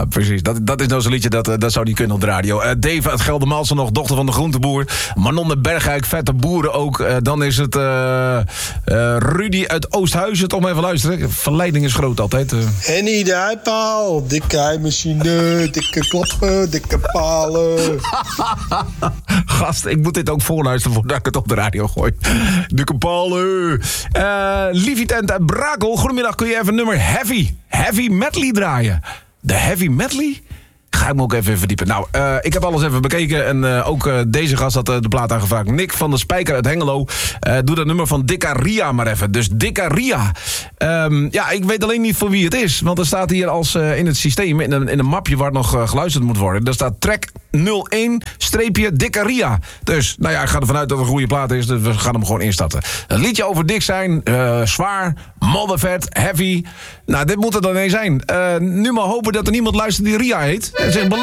precies. Dat is nou zo'n liedje, dat zou niet kunnen op de radio. Dave uit Geldermalsen nog, dochter van de groenteboer. Manon de Bergijk, vette boeren ook. Dan is het Rudy uit Oosthuizen. Toch maar even luisteren. Verleiding is groot altijd. Henny de uitpaal, dikke heimachine, dikke klappen, dikke palen. Gast, ik moet dit ook voorluisteren voordat ik het op de radio gooi. Dikke palen. Lievie Tent uit Brakel. Goedemiddag, kun je even nummer Heavy Medley draaien? De Heavy Medley? Ga ik me ook even verdiepen. Nou, ik heb alles even bekeken. En ook deze gast had de plaat aangevraagd. Nick van de Spijker uit Hengelo. Doe dat nummer van Dicka Ria maar even. Dus Dicka Ria. Ja, ik weet alleen niet voor wie het is. Want er staat hier als in het systeem, in een mapje waar nog geluisterd moet worden. Daar staat track 01-Dicka Ria. Dus, nou ja, ik ga ervan uit dat het een goede plaat is. Dus we gaan hem gewoon instarten. Een liedje over dik zijn. Zwaar. Moddervet. Heavy. Nou, dit moet er dan een zijn. Nu maar hopen dat er niemand luistert die Ria heet. En zegt,